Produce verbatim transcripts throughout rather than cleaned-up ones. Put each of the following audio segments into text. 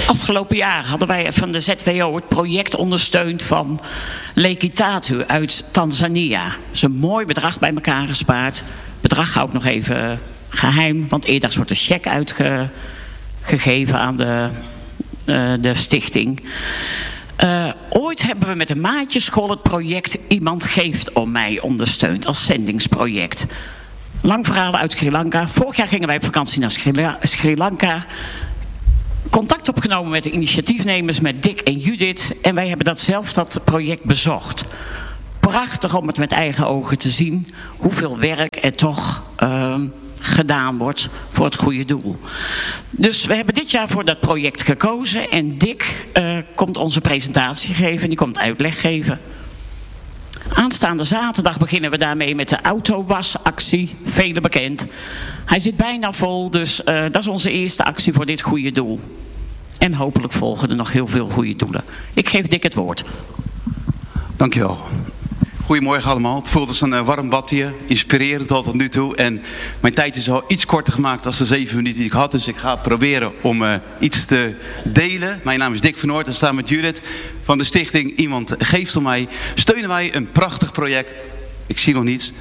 Afgelopen jaar hadden wij van de Z W O het project ondersteund van Leki Tatu uit Tanzania. Dat is een mooi bedrag bij elkaar gespaard. Het bedrag hou ik nog even geheim, want eerder wordt een cheque uitgegeven aan de, uh, de stichting. Uh, ooit hebben we met de maatjesschool het project Iemand Geeft Om Mij ondersteund als zendingsproject. Lang verhaal uit Sri Lanka. Vorig jaar gingen wij op vakantie naar Sri, Sri Lanka. Contact opgenomen met de initiatiefnemers, met Dick en Judith. En wij hebben dat zelf, dat project, bezocht. Prachtig om het met eigen ogen te zien hoeveel werk er toch uh, gedaan wordt voor het goede doel. Dus we hebben dit jaar voor dat project gekozen. En Dick uh, komt onze presentatie geven en die komt uitleg geven. Aanstaande zaterdag beginnen we daarmee met de autowasactie, velen bekend. Hij zit bijna vol, dus uh, dat is onze eerste actie voor dit goede doel. En hopelijk volgen er nog heel veel goede doelen. Ik geef Dick het woord. Dankjewel. Goedemorgen allemaal. Het voelt als een uh, warm bad hier. Inspirerend tot nu toe. En mijn tijd is al iets korter gemaakt dan de zeven minuten die ik had. Dus ik ga proberen om uh, iets te delen. Mijn naam is Dick van Noort en sta met Judith van de stichting Iemand Geeft Om Mij. Steunen wij een prachtig project. Ik zie nog niets.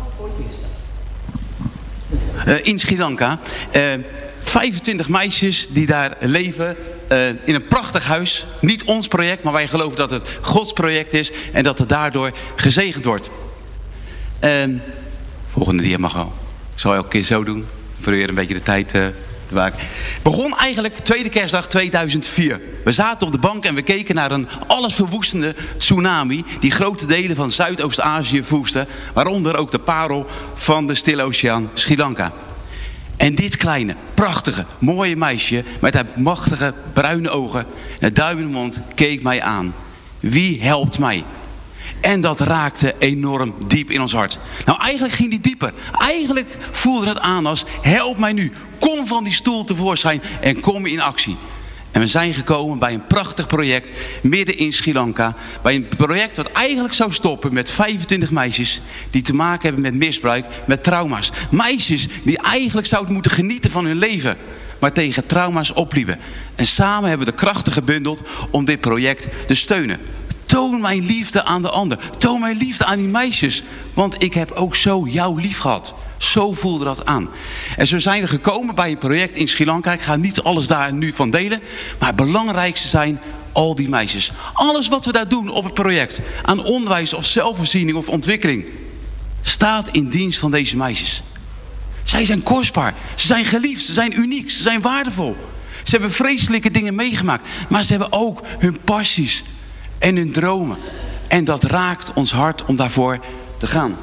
Uh, in Sri Lanka. Uh, vijfentwintig meisjes die daar leven uh, in een prachtig huis. Niet ons project, maar wij geloven dat het Gods project is en dat het daardoor gezegend wordt. Uh, volgende dia mag wel. Ik zal elke keer zo doen. Ik probeer een beetje de tijd uh, te maken. Begon eigenlijk tweede kerstdag tweeduizend vier. We zaten op de bank en we keken naar een allesverwoestende tsunami die grote delen van Zuidoost-Azië verwoestte, waaronder ook de parel van de Stille Oceaan, Sri Lanka. En dit kleine, prachtige, mooie meisje met haar machtige bruine ogen en een duim in de mond keek mij aan. Wie helpt mij? En dat raakte enorm diep in ons hart. Nou, eigenlijk ging die dieper. Eigenlijk voelde het aan als, help mij nu. Kom van die stoel tevoorschijn en kom in actie. En we zijn gekomen bij een prachtig project midden in Sri Lanka. Bij een project dat eigenlijk zou stoppen met vijfentwintig meisjes die te maken hebben met misbruik, met trauma's. Meisjes die eigenlijk zouden moeten genieten van hun leven, maar tegen trauma's opliepen. En samen hebben we de krachten gebundeld om dit project te steunen. Toon mijn liefde aan de ander. Toon mijn liefde aan die meisjes. Want ik heb ook zo jou lief gehad. Zo voelde dat aan. En zo zijn we gekomen bij een project in Sri Lanka. Ik ga niet alles daar nu van delen. Maar het belangrijkste zijn al die meisjes. Alles wat we daar doen op het project. Aan onderwijs of zelfvoorziening of ontwikkeling. Staat in dienst van deze meisjes. Zij zijn kostbaar. Ze zijn geliefd. Ze zijn uniek. Ze zijn waardevol. Ze hebben vreselijke dingen meegemaakt. Maar ze hebben ook hun passies. En hun dromen. En dat raakt ons hart om daarvoor te gaan.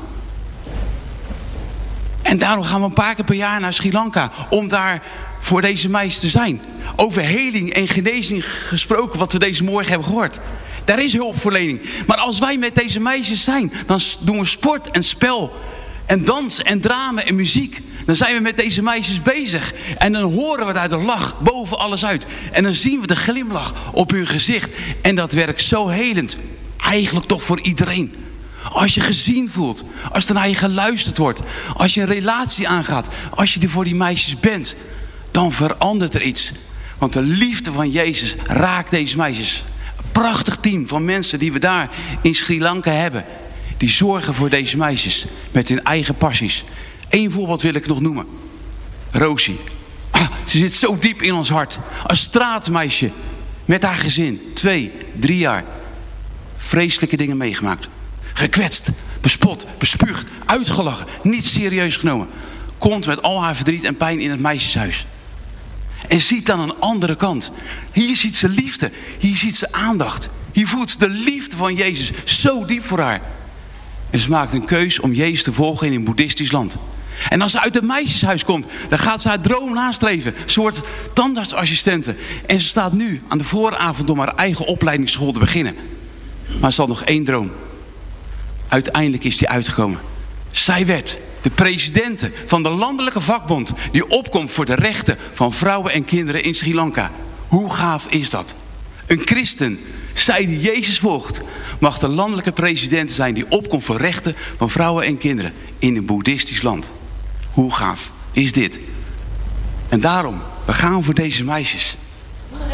En daarom gaan we een paar keer per jaar naar Sri Lanka. Om daar voor deze meisjes te zijn. Over heling en genezing gesproken wat we deze morgen hebben gehoord. Daar is hulpverlening. Maar als wij met deze meisjes zijn. Dan doen we sport en spel. En dans en drama en muziek. Dan zijn we met deze meisjes bezig. En dan horen we daar de lach boven alles uit. En dan zien we de glimlach op hun gezicht. En dat werkt zo helend. Eigenlijk toch voor iedereen. Als je gezien voelt. Als er naar je geluisterd wordt. Als je een relatie aangaat. Als je er voor die meisjes bent. Dan verandert er iets. Want de liefde van Jezus raakt deze meisjes. Een prachtig team van mensen die we daar in Sri Lanka hebben. Die zorgen voor deze meisjes. Met hun eigen passies. Eén voorbeeld wil ik nog noemen. Rosie. Ah, ze zit zo diep in ons hart. Een straatmeisje. Met haar gezin. Twee, drie jaar. Vreselijke dingen meegemaakt. Gekwetst, bespot, bespuugd, uitgelachen. Niet serieus genomen. Komt met al haar verdriet en pijn in het meisjeshuis. En ziet dan een andere kant. Hier ziet ze liefde. Hier ziet ze aandacht. Hier voelt ze de liefde van Jezus zo diep voor haar. En ze maakt een keus om Jezus te volgen in een boeddhistisch land. En als ze uit het meisjeshuis komt, dan gaat ze haar droom nastreven. Ze wordt tandartsassistente. En ze staat nu aan de vooravond om haar eigen opleidingsschool te beginnen. Maar ze had nog één droom. Uiteindelijk is die uitgekomen. Zij werd de presidente van de landelijke vakbond die opkomt voor de rechten van vrouwen en kinderen in Sri Lanka. Hoe gaaf is dat? Een christen, zij die Jezus volgt, mag de landelijke president zijn die opkomt voor rechten van vrouwen en kinderen in een boeddhistisch land. Hoe gaaf is dit? En daarom, we gaan voor deze meisjes.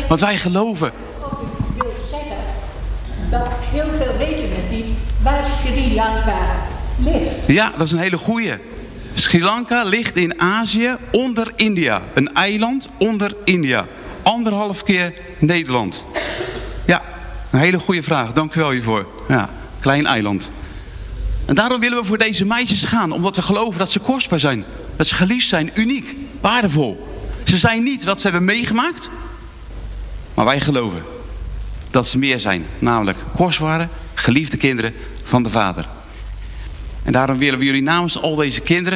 Want wij geloven. Of ik wil zeggen dat heel veel weten het niet waar Sri Lanka ligt. Ja, dat is een hele goeie. Sri Lanka ligt in Azië onder India. Een eiland onder India. Anderhalf keer Nederland. Ja, een hele goede vraag. Dank u wel hiervoor. Ja, klein eiland. En daarom willen we voor deze meisjes gaan. Omdat we geloven dat ze kostbaar zijn. Dat ze geliefd zijn, uniek, waardevol. Ze zijn niet wat ze hebben meegemaakt. Maar wij geloven dat ze meer zijn. Namelijk kostbare, geliefde kinderen van de Vader. En daarom willen we jullie namens al deze kinderen